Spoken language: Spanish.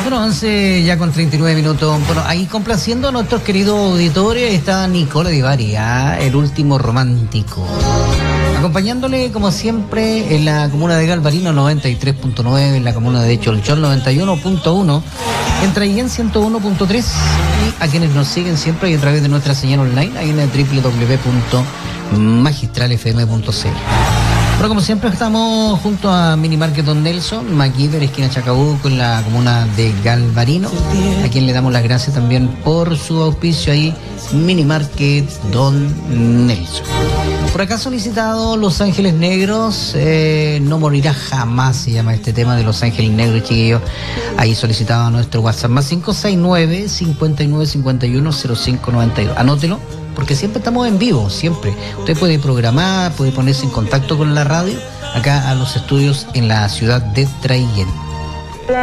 Bueno, 11 ya con 39 minutos. Bueno, ahí complaciendo a nuestros queridos auditores está Nicola Di Bari, el último romántico. Acompañándole, como siempre, en la comuna de Galvarino 93.9, en la comuna de Cholchol 91.1, en Traiguén 101.3, y a quienes nos siguen siempre y a través de nuestra señal online, ahí en el www.magistralfm.cl. Bueno, como siempre estamos junto a Mini Market Don Nelson, MacGyver, esquina Chacabuco, en la comuna de Galvarino, a quien le damos las gracias también por su auspicio ahí, Mini Market Don Nelson. Por acá solicitado Los Ángeles Negros, No Morirá Jamás, se llama este tema de Los Ángeles Negros, chiquillos. Ahí solicitado a nuestro WhatsApp, más 569-5951-0592. Anótelo, porque siempre estamos en vivo, siempre. Usted puede programar, puede ponerse en contacto con la radio, acá a los estudios en la ciudad de Traiguén.